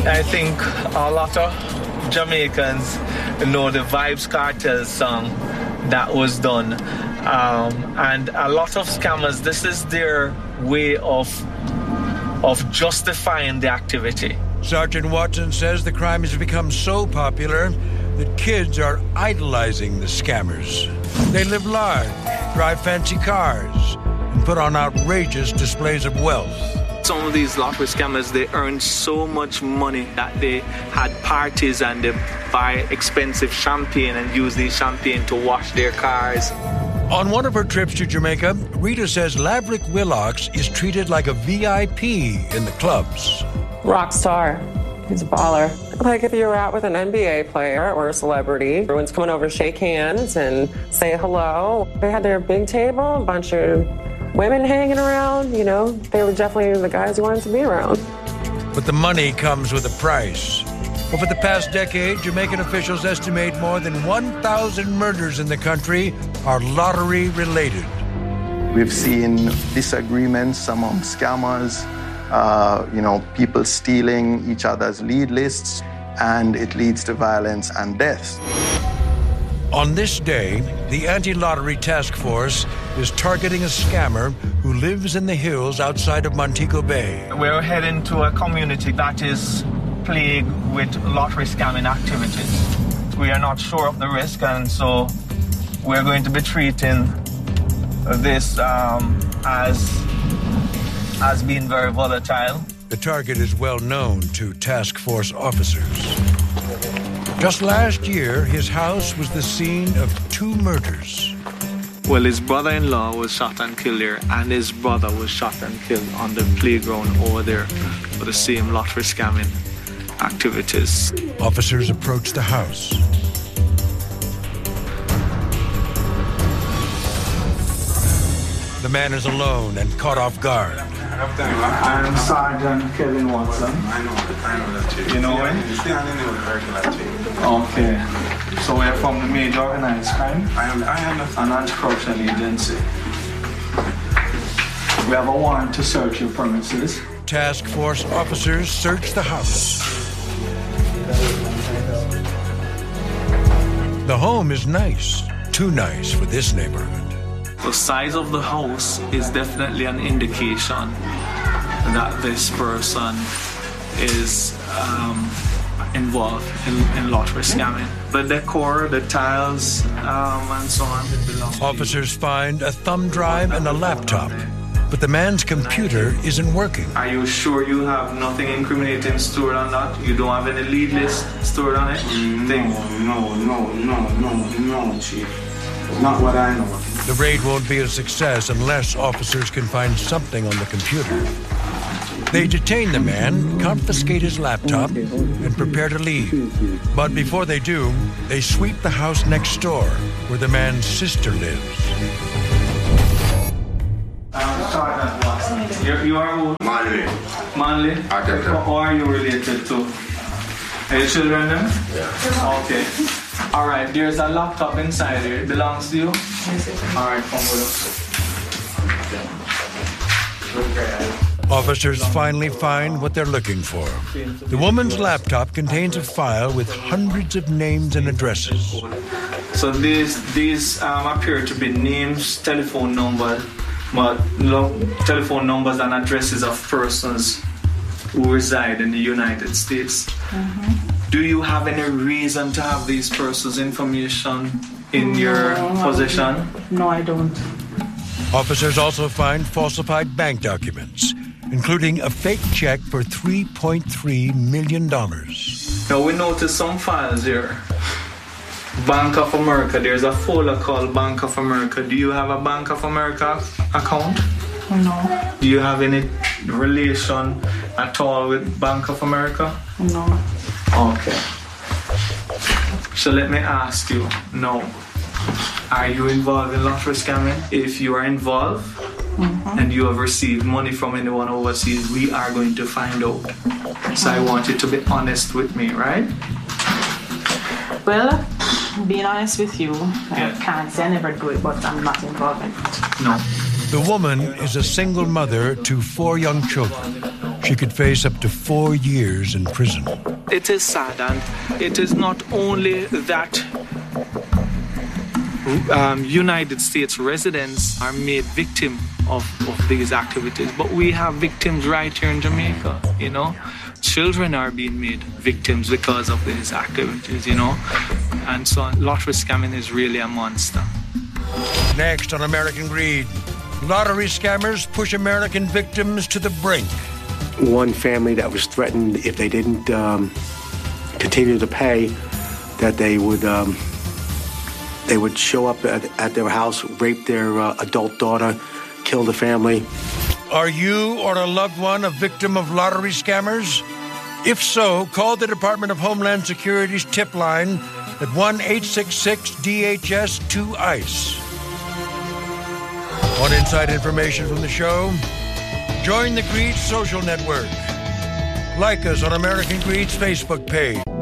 I think a lot of Jamaicans know the Vybz Kartel song that was done. And a lot of scammers, this is their way of justifying the activity. Sergeant Watson says the crime has become so popular that kids are idolizing the scammers. They live large, drive fancy cars, and put on outrageous displays of wealth. Some of these lottery scammers, they earn so much money that they had parties and they buy expensive champagne and use the champagne to wash their cars. On one of her trips to Jamaica, Rita says Laverick Willox is treated like a VIP in the clubs. Rock star. He's a baller. Like if you were out with an NBA player or a celebrity, everyone's coming over to shake hands and say hello. They had their big table, a bunch of women hanging around. You know, they were definitely the guys who wanted to be around. But the money comes with a price. Over the past decade, Jamaican officials estimate more than 1,000 murders in the country are lottery-related. We've seen disagreements among scammers, people stealing each other's lead lists, and it leads to violence and death. On this day, the Anti-Lottery Task Force is targeting a scammer who lives in the hills outside of Montego Bay. We're heading to a community that is plagued with lottery scamming activities. We are not sure of the risk, and so we're going to be treating this as being very volatile. The target is well known to task force officers. Just last year, his house was the scene of 2 murders. Well, his brother-in-law was shot and killed there, and his brother was shot and killed on the playground over there for the same lottery scamming activities. Officers approached the house. The man is alone and caught off guard. I'm Sergeant Kevin Watson. I know that chief. You know him? Okay. So we're from the major organized crime. I understand. An anti-corruption agency. We have a warrant to search your premises. Task force officers search the house. The home is nice. Too nice for this neighborhood. The size of the house is definitely an indication that this person is involved in lottery scamming. The decor, the tiles, and so on. Officers find a thumb drive and a laptop, but the man's computer isn't working. Are you sure you have nothing incriminating stored on that? You don't have any lead list stored on it? No, Chief. Not what I know. The raid won't be a success unless officers can find something on the computer. They detain the man, confiscate his laptop, and prepare to leave. But before they do, they sweep the house next door, where the man's sister lives. Sergeant Watson, you are who? Manley. Manley? Who are you related to? Are your children them? Yeah. Okay. All right, there's a laptop inside here. It belongs to you? Yes. All right, come with us. Officers finally find what they're looking for. The woman's laptop contains a file with hundreds of names and addresses. So these appear to be names, telephone numbers, telephone numbers and addresses of persons who reside in the United States. Mm-hmm. Do you have any reason to have these persons' information in your possession? No, I don't. Officers also find falsified bank documents, including a fake check for $3.3 million. Now we noticed some files here. Bank of America, there's a folder called Bank of America. Do you have a Bank of America account? No. Do you have any relation at all with Bank of America? No. Okay. So let me ask you now, are you involved in lottery scamming? If you are involved and you have received money from anyone overseas, we are going to find out. So I want you to be honest with me, right? Well, being honest with you, I can't say I never do it, but I'm not involved in it. No. The woman is a single mother to 4 young children. she could face up to 4 years in prison. It is sad, and it is not only that United States residents are made victim of these activities, but we have victims right here in Jamaica, you know. Children are being made victims because of these activities, you know. And so lottery scamming is really a monster. Next on American Greed, lottery scammers push American victims to the brink. One family that was threatened if they didn't continue to pay, that they would show up at their house, rape their adult daughter, kill the family. Are you or a loved one a victim of lottery scammers? If so, call the Department of Homeland Security's tip line at 1-866-DHS-2-ICE. Want inside information from the show? Join the Greed Social Network. Like us on American Greed's Facebook page.